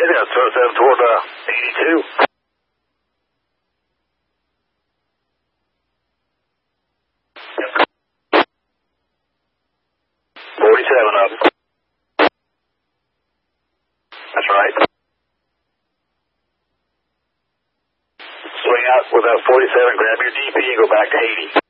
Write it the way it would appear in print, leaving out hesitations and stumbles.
that's 27 toward 82. 47 up. That's right. Swing out with a 47, grab your DP and go back to 80.